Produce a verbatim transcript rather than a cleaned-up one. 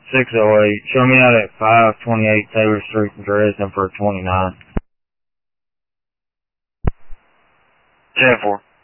six oh eight. Show me out at five twenty-eight Taylor Street in Dresden for twenty-nine. ten four.